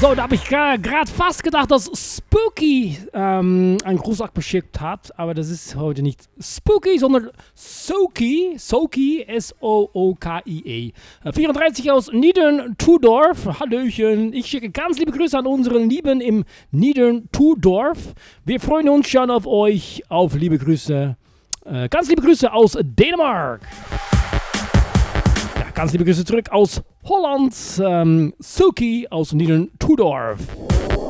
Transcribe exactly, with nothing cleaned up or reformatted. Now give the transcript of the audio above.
So, da habe ich gerade fast gedacht, dass Spooky ähm, einen Gruß abgeschickt hat, aber das ist heute nicht Spooky, sondern Soki, Soki, S O O K I E. Äh, vierunddreißig aus Niedern-Tudorf, Hallöchen. Ich schicke ganz liebe Grüße an unseren Lieben im Niedern-Tudorf. Wir freuen uns schon auf euch, auf liebe Grüße. Äh, ganz liebe Grüße aus Dänemark. Ja, ganz liebe Grüße zurück aus Holland. Ähm, Soki aus Niedern-Tudorf.